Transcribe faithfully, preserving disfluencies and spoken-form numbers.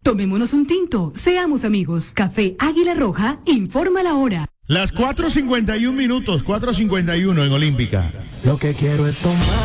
Tomémonos un tinto, seamos amigos. Café Águila Roja, informa la hora. Las cuatro cincuenta y un minutos, cuatro cincuenta y uno en Olímpica. Lo que quiero es tomar.